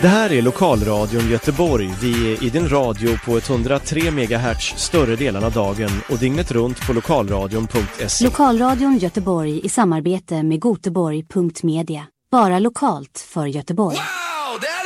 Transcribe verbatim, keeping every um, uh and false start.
Det här är Lokalradion Göteborg. Vi är i din radio på etthundratre megahertz större delen av dagen och dygnet runt på lokalradion punkt se. Lokalradion Göteborg i samarbete med goteborg punkt media. Bara lokalt för Göteborg. Wow,